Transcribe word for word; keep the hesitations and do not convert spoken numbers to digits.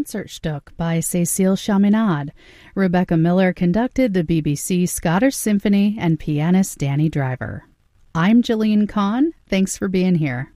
Concertstück by Cécile Chaminade. Rebecca Miller conducted the B B C Scottish Symphony and pianist Danny Driver. I'm Jillian Kahn. Thanks for being here.